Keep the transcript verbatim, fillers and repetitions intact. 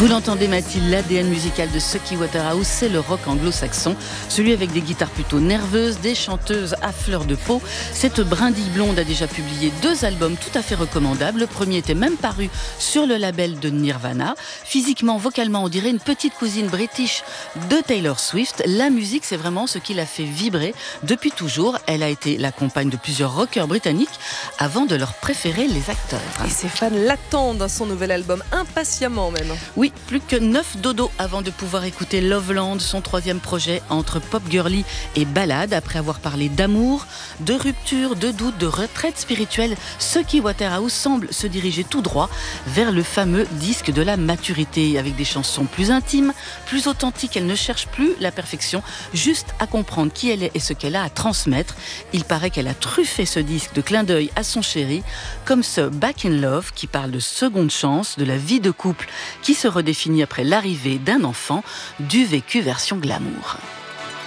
Vous l'entendez Mathilde, l'A D N musical de Sucky Waterhouse, c'est le rock anglo-saxon, celui avec des guitares plutôt nerveuses, des chanteuses à fleur de peau. Cette brindille blonde a déjà publié deux albums tout à fait recommandables. Le premier était même paru sur le label de Nirvana. Physiquement, vocalement, on dirait une petite cousine british de Taylor Swift. La musique, c'est vraiment ce qui l'a fait vibrer depuis toujours. Elle a été la compagne de plusieurs rockers britanniques avant de leur préférer les acteurs. Et ses fans l'attendent dans son nouvel album, impatiemment même. Oui, plus que neuf dodos avant de pouvoir écouter Loveland, son troisième projet entre pop girly et ballade. Après avoir parlé d'amour, de rupture, de doute, de retraite spirituelle, Sucky Waterhouse semble se diriger tout droit vers le fameux disque de la maturité. Avec des chansons plus intimes, plus authentiques, elle ne cherche plus la perfection, juste à comprendre qui elle est et ce qu'elle a à transmettre. Il paraît qu'elle a truffé ce disque de clin d'œil à son chéri, comme ce Back in Love qui parle de seconde chance, de la vie de couple qui se redéfinit après l'arrivée d'un enfant, du vécu version glamour.